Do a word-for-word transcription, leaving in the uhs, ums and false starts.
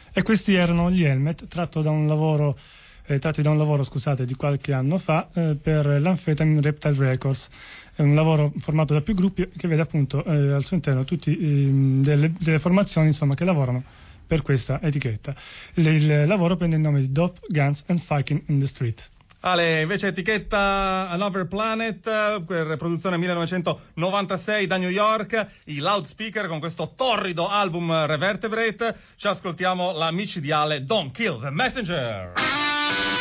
E questi erano gli Helmet, tratto da un lavoro, eh, tratti da un lavoro scusate, di qualche anno fa eh, per l'Amphetamine Reptile Records. È un lavoro formato da più gruppi che vede appunto eh, al suo interno tutti eh, delle, delle formazioni insomma, che lavorano per questa etichetta. Il, il lavoro prende il nome di Dope, Guns and Fucking in the Street. Ale, invece etichetta Another Planet, per produzione millenovecentonovantasei da New York, i Loudspeaker con questo torrido album Revertebrate. Ci ascoltiamo la micidiale Don't Kill the Messenger.